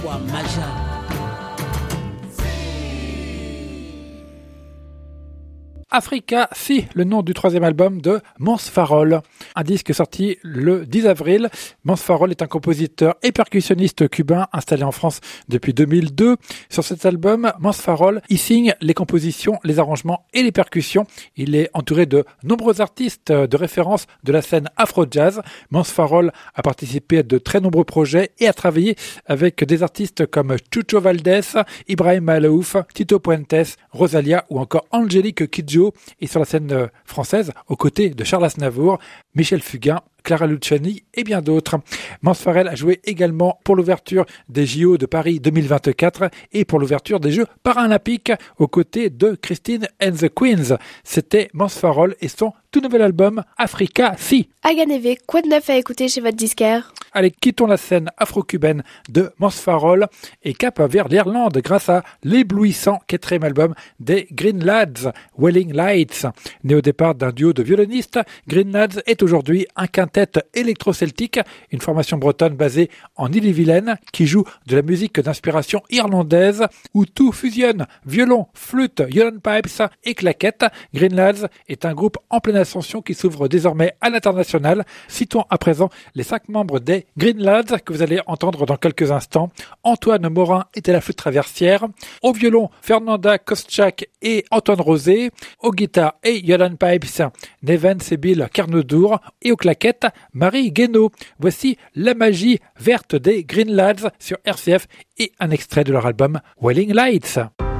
Africa Si, le nom du troisième album de Mance Farol. Un disque sorti le 10 avril. Mance Farol est un compositeur et percussionniste cubain installé en France depuis 2002. Sur cet album, Mance Farol y signe les compositions, les arrangements et les percussions. Il est entouré de nombreux artistes de référence de la scène afro-jazz. Mance Farol a participé à de très nombreux projets et a travaillé avec des artistes comme Chucho Valdés, Ibrahim Malouf, Tito Puentes, Rosalia ou encore Angélique Kidjo. Et sur la scène française, aux côtés de Charles Aznavour, Michel Fugain, Clara Luciani et bien d'autres. Mance Farol a joué également pour l'ouverture des JO de Paris 2024 et pour l'ouverture des Jeux paralympiques aux côtés de Christine and the Queens. C'était Mance Farol et son tout nouvel album Africa Si. Aganeve, quoi de neuf à écouter chez votre disquaire? Allez, quittons la scène afro-cubaine de Mance Farol et cap vers l'Irlande grâce à l'éblouissant quatrième album des Green Lads, Welling Lights. Né au départ d'un duo de violonistes, Green Lads est aujourd'hui un quintet électro-celtique, une formation bretonne basée en Ille-et-Vilaine qui joue de la musique d'inspiration irlandaise où tout fusionne, violon, flûte, Yolande Pipes et claquettes. Green Lads est un groupe en pleine ascension qui s'ouvre désormais à l'international. Citons à présent les 5 membres des Green Lads que vous allez entendre dans quelques instants. Antoine Morin est à la flûte traversière, au violon Fernanda Kostchak et Antoine Rosé, aux guitares et Yolande Pipes, Neven Sebil Carnodour et aux claquettes Marie Guénaud. Voici la magie verte des Green Lads sur RCF et un extrait de leur album Welling Lights.